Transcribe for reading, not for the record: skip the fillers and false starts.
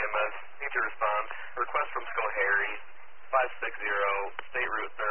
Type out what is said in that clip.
EMS. Need to respond. Request from Schoharie, 560, State Route 30.